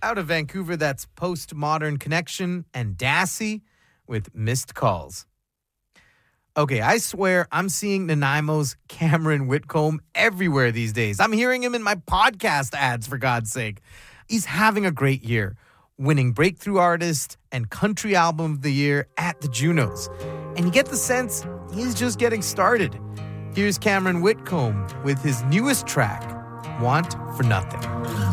Out of Vancouver, that's Postmodern Connection and Dassy with Missed Calls. Okay, I swear I'm seeing Nanaimo's Cameron Whitcomb everywhere these days. I'm hearing him in my podcast ads, for God's sake. He's having a great year, winning Breakthrough Artist and Country Album of the Year at the Junos. And you get the sense he's just getting started. Here's Cameron Whitcomb with his newest track, Want for Nothing.